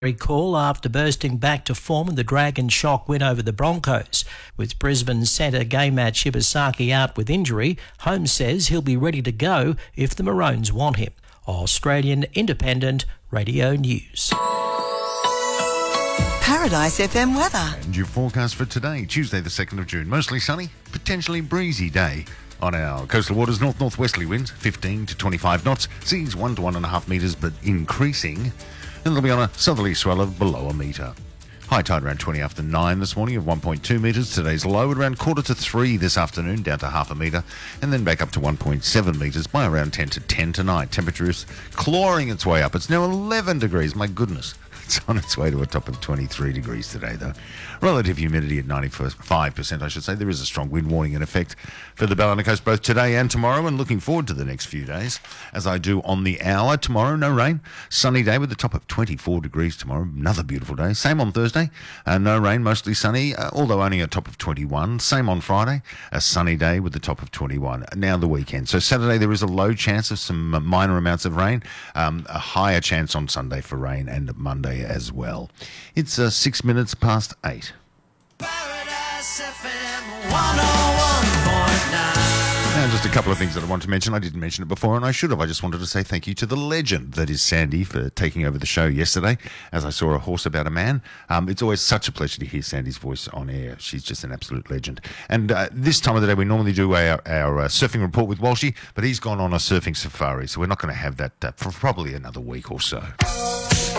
Call after bursting back to form in the Dragon shock win over the Broncos. With Brisbane centre Gaymat Shibasaki out with injury, Holmes says he'll be ready to go if the Maroons want him. Australian Independent Radio News. Paradise FM weather. And your forecast for today, Tuesday the 2nd of June. Mostly sunny, potentially breezy day. On our coastal waters, north-northwesterly winds, 15 to 25 knots. Seas 1 to 1.5 metres, but increasing. And it'll be on a southerly swell of below a metre. High tide around 20 after 9 this morning of 1.2 metres. Today's low at around 2 to 3 this afternoon, down to half a metre. And then back up to 1.7 metres by around 10 to 10 tonight. Temperature is clawing its way up. It's now 11 degrees. My goodness. It's on its way to a top of 23 degrees today, though. Relative humidity at 95%, I should say. There is a strong wind warning in effect for the Ballina Coast both today and tomorrow, and looking forward to the next few days, as I do on the hour. Tomorrow, no rain. Sunny day with a top of 24 degrees tomorrow. Another beautiful day. Same on Thursday. No rain, mostly sunny, although only a top of 21. Same on Friday. A sunny day with a top of 21. Now the weekend. So Saturday, there is a low chance of some minor amounts of rain. A higher chance on Sunday for rain, and Monday as well. It's 6 minutes past 8. Paradise FM 101.9. Now, just a couple of things that I want to mention. I didn't mention it before, and I should have. I just wanted to say thank you to the legend that is Sandy for taking over the show yesterday, as I saw a horse about a man. It's always such a pleasure to hear Sandy's voice on air. She's just an absolute legend. And this time of the day, we normally do our surfing report with Walshy, but he's gone on a surfing safari, so we're not going to have that for probably another week or so.